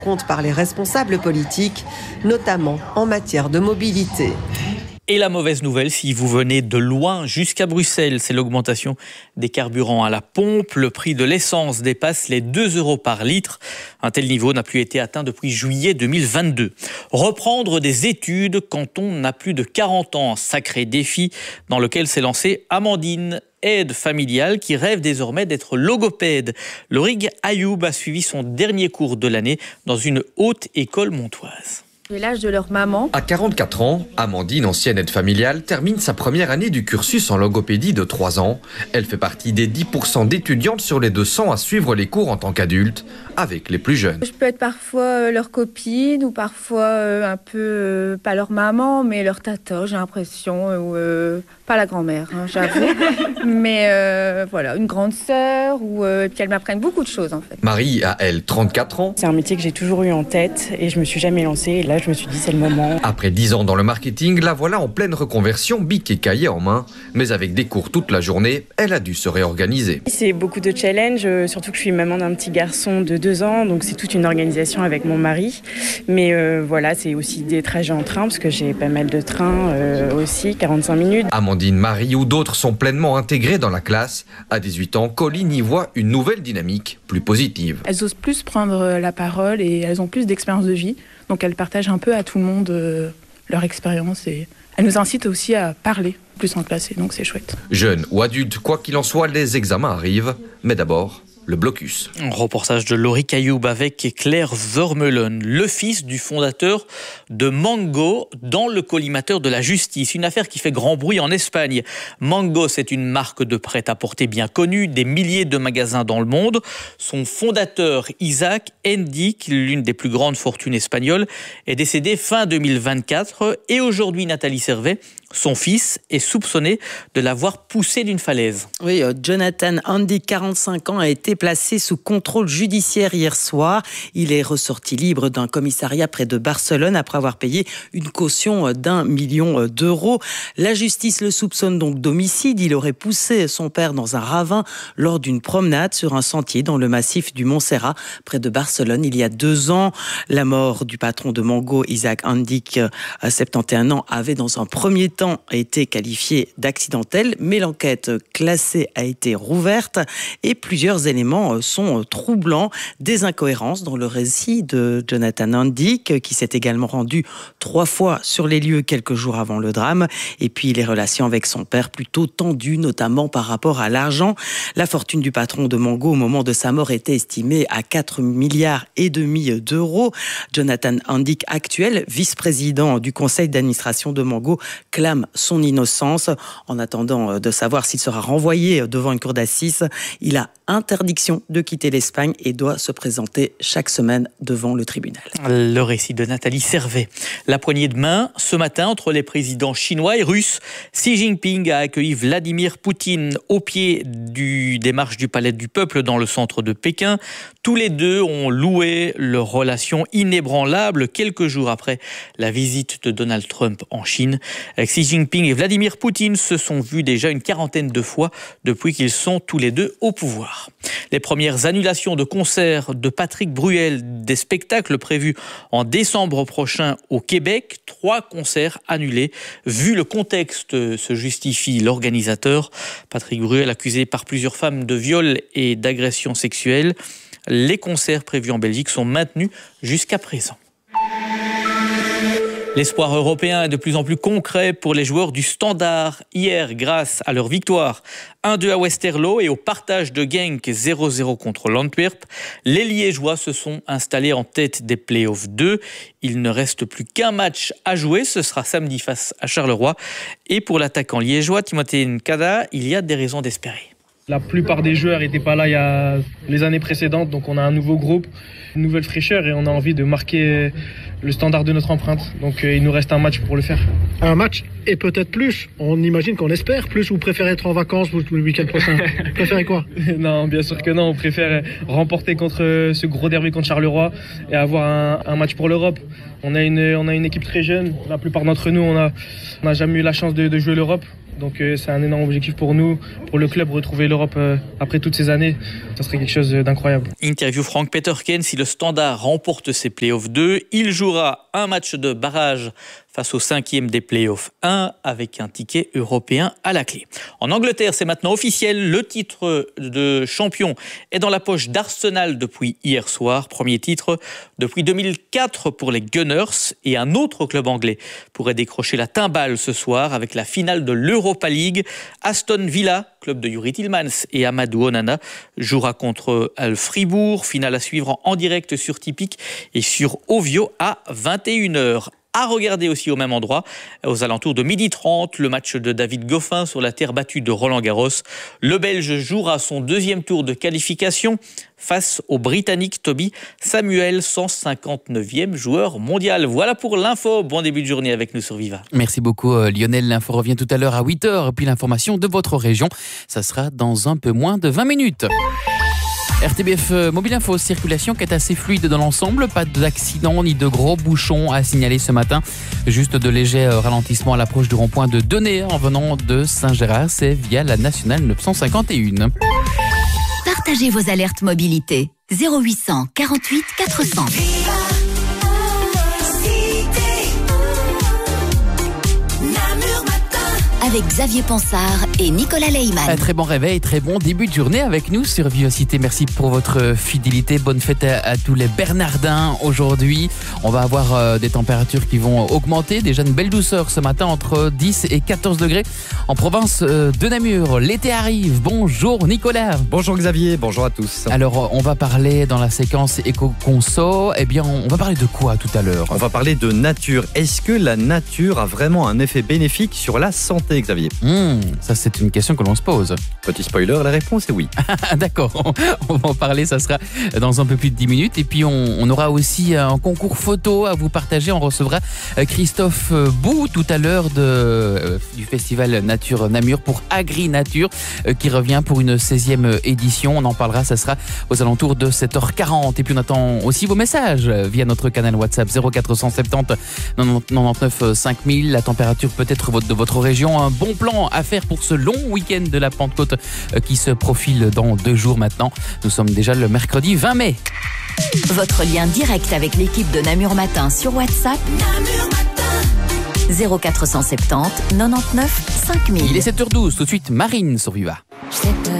compte par les responsables politiques, notamment en matière de mobilité. Et la mauvaise nouvelle, si vous venez de loin jusqu'à Bruxelles, c'est l'augmentation des carburants à la pompe. Le prix de l'essence dépasse les 2 € par litre. Un tel niveau n'a plus été atteint depuis juillet 2022. Reprendre des études quand on n'a plus de 40 ans, sacré défi dans lequel s'est lancée Amandine, aide familiale qui rêve désormais d'être logopède. Lorig Ayoub a suivi son dernier cours de l'année dans une haute école montoise. L'âge de leur maman. À 44 ans, Amandine, ancienne aide familiale, termine sa première année du cursus en logopédie de 3 ans. Elle fait partie des 10% d'étudiantes sur les 200 à suivre les cours en tant qu'adulte avec les plus jeunes. Je peux être parfois leur copine ou parfois un peu, pas leur maman, mais leur tata, j'ai l'impression, ou pas la grand-mère, j'avoue. Mais voilà, une grande sœur, puis elles m'apprennent beaucoup de choses en fait. Marie a, elle, 34 ans. C'est un métier que j'ai toujours eu en tête et je me suis jamais lancée. Et là, je me suis dit, c'est le moment. Après 10 ans dans le marketing, la voilà en pleine reconversion, bic et cahier en main. Mais avec des cours toute la journée, elle a dû se réorganiser. C'est beaucoup de challenges, surtout que je suis maman d'un petit garçon de 2 ans, donc c'est toute une organisation avec mon mari. Mais voilà, c'est aussi des trajets en train, parce que j'ai pas mal de trains aussi, 45 minutes. Amandine, Marie ou d'autres sont pleinement intégrés dans la classe. À 18 ans, Colline y voit une nouvelle dynamique, plus positive. Elles osent plus prendre la parole et elles ont plus d'expérience de vie. Donc elles partagent un peu à tout le monde leur expérience et elles nous incitent aussi à parler plus en classe et donc c'est chouette. Jeunes ou adultes, quoi qu'il en soit, les examens arrivent. Mais d'abord, le blocus. Un reportage de Lorik Ayoub avec Claire Vermeulen, le fils du fondateur de Mango dans le collimateur de la justice. Une affaire qui fait grand bruit en Espagne. Mango, c'est une marque de prêt-à-porter bien connue, des milliers de magasins dans le monde. Son fondateur, Isaac Hendic, l'une des plus grandes fortunes espagnoles, est décédé fin 2024. Et aujourd'hui, Nathalie Servet, son fils, est soupçonné de l'avoir poussé d'une falaise. Oui, Jonathan Hendic, 45 ans, a été placé sous contrôle judiciaire hier soir. Il est ressorti libre d'un commissariat près de Barcelone après avoir payé une caution d'1 million d'euros. La justice le soupçonne donc d'homicide. Il aurait poussé son père dans un ravin lors d'une promenade sur un sentier dans le massif du Montserrat, près de Barcelone, il y a 2 ans. La mort du patron de Mango, Isaac Hendic, 71 ans, avait dans un premier temps été qualifiée d'accidentelle, mais l'enquête classée a été rouverte et plusieurs éléments sont troublants. Des incohérences dans le récit de Jonathan Hendic, qui s'est également rendu 3 fois sur les lieux quelques jours avant le drame. Et puis les relations avec son père plutôt tendues, notamment par rapport à l'argent. La fortune du patron de Mango au moment de sa mort était estimée à 4,5 milliards d'euros. Jonathan Hendic, actuel vice-président du conseil d'administration de Mango, clame son innocence. En attendant de savoir s'il sera renvoyé devant une cour d'assises, il a interdiction de quitter l'Espagne et doit se présenter chaque semaine devant le tribunal. Le récit de Nathalie Servet. La poignée de main ce matin entre les présidents chinois et russes. Xi Jinping a accueilli Vladimir Poutine au pied des marches du Palais du Peuple dans le centre de Pékin. Tous les deux ont loué leur relation inébranlable quelques jours après la visite de Donald Trump en Chine. Xi Jinping et Vladimir Poutine se sont vus déjà une quarantaine de fois depuis qu'ils sont tous les deux au pouvoir. Les premières annulations de concerts de Patrick Bruel, des spectacles prévus en décembre prochain au Québec, 3 concerts annulés. Vu le contexte, se justifie l'organisateur. Patrick Bruel, accusé par plusieurs femmes de viol et d'agression sexuelle. Les concerts prévus en Belgique sont maintenus jusqu'à présent. L'espoir européen est de plus en plus concret pour les joueurs du Standard. Hier, grâce à leur victoire 1-2 à Westerlo et au partage de Genk 0-0 contre l'Antwerp, les Liégeois se sont installés en tête des Play-offs 2. Il ne reste plus qu'un match à jouer, ce sera samedi face à Charleroi. Et pour l'attaquant liégeois, Timothée Nkada, il y a des raisons d'espérer. La plupart des joueurs n'étaient pas là il y a les années précédentes, donc on a un nouveau groupe, une nouvelle fraîcheur et on a envie de marquer le standard de notre empreinte. Donc il nous reste un match pour le faire. Un match et peut-être plus. On imagine qu'on espère plus. Vous préférez être en vacances le week-end prochain? Vous préférez quoi? Non, bien sûr que non. On préfère remporter contre ce gros derby contre Charleroi et avoir un match pour l'Europe. On a une équipe très jeune. La plupart d'entre nous, on n'a jamais eu la chance de jouer l'Europe. Donc c'est un énorme objectif pour nous, pour le club, retrouver l'Europe après toutes ces années. Ça serait quelque chose d'incroyable. Interview Frank Peterken. Si le Standard remporte ses playoffs 2, il jouera un match de barrage face au 5e des playoffs 1 avec un ticket européen à la clé. En Angleterre, c'est maintenant officiel. Le titre de champion est dans la poche d'Arsenal depuis hier soir. Premier titre depuis 2004 pour les Gunners. Et un autre club anglais pourrait décrocher la timbale ce soir avec la finale de l'Europa League. Aston Villa, club de Yuri Tillmans et Amadou Onana, jouera contre Fribourg. Finale à suivre en direct sur Tipeee et sur Ovio à 21h. À regarder aussi au même endroit, aux alentours de 12h30, le match de David Goffin sur la terre battue de Roland-Garros. Le Belge jouera son deuxième tour de qualification face au Britannique Toby Samuel, 159e joueur mondial. Voilà pour l'info. Bon début de journée avec nous sur Viva. Merci beaucoup Lionel. L'info revient tout à l'heure à 8h. Et puis l'information de votre région, ça sera dans un peu moins de 20 minutes. RTBF Mobile Info, circulation qui est assez fluide dans l'ensemble, pas d'accident ni de gros bouchons à signaler ce matin, juste de légers ralentissements à l'approche du rond-point de Denay en venant de Saint-Gérard, c'est via la nationale 951. Partagez vos alertes mobilité 0800 48 400. Avec Xavier Ponsard et Nicolas Leyman. Un très bon réveil, très bon début de journée avec nous sur Vivacité. Merci pour votre fidélité. Bonne fête à tous les Bernardins aujourd'hui. On va avoir des températures qui vont augmenter. Déjà une belle douceur ce matin entre 10 et 14 degrés en province de Namur. L'été arrive. Bonjour Nicolas. Bonjour Xavier, bonjour à tous. Alors on va parler dans la séquence Éco-Conso. Eh bien on va parler de quoi tout à l'heure? On va parler de nature. Est-ce que la nature a vraiment un effet bénéfique sur la santé, Xavier? Ça c'est une question que l'on se pose. Petit spoiler, la réponse est oui. D'accord, on va en parler, ça sera dans un peu plus de 10 minutes. Et puis on aura aussi un concours photo à vous partager. On recevra Christophe Bou tout à l'heure du festival Nature Namur pour Agri Nature qui revient pour une 16e édition. On en parlera, ça sera aux alentours de 7h40. Et puis on attend aussi vos messages via notre canal WhatsApp 0470 99 5000. La température peut-être de votre région, un bon plan à faire pour ce long week-end de la Pentecôte qui se profile dans 2 jours maintenant. Nous sommes déjà le mercredi 20 mai. Votre lien direct avec l'équipe de Namur Matin sur WhatsApp. Namur Matin 0470 99 5000. Il est 7h12, tout de suite Marine sur Viva.